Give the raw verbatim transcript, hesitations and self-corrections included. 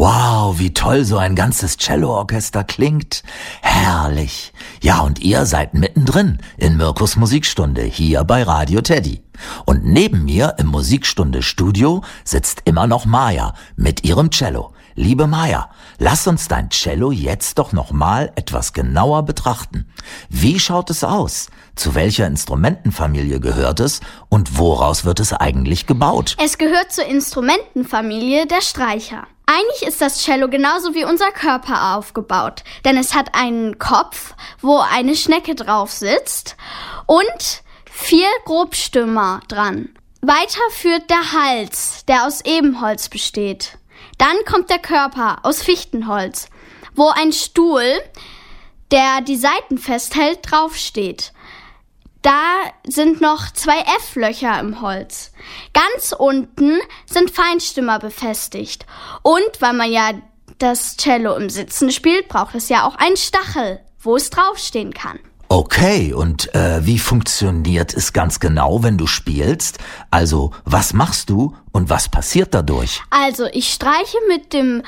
Wow, wie toll so ein ganzes Celloorchester klingt. Herrlich. Ja, und ihr seid mittendrin in Mirkus Musikstunde hier bei Radio Teddy. Und neben mir im Musikstunde-Studio sitzt immer noch Maja mit ihrem Cello. Liebe Maja, lass uns dein Cello jetzt doch noch mal etwas genauer betrachten. Wie schaut es aus? Zu welcher Instrumentenfamilie gehört es und woraus wird es eigentlich gebaut? Es gehört zur Instrumentenfamilie der Streicher. Eigentlich ist das Cello genauso wie unser Körper aufgebaut, denn es hat einen Kopf, wo eine Schnecke drauf sitzt und vier Grobstümmer dran. Weiter führt der Hals, der aus Ebenholz besteht. Dann kommt der Körper aus Fichtenholz, wo ein Stuhl, der die Saiten festhält, draufsteht. Da sind noch zwei F-Löcher im Holz. Ganz unten sind Feinstimmer befestigt. Und weil man ja das Cello im Sitzen spielt, braucht es ja auch einen Stachel, wo es draufstehen kann. Okay, und äh, wie funktioniert es ganz genau, wenn du spielst? Also, was machst du und was passiert dadurch? Also, ich streiche mit dem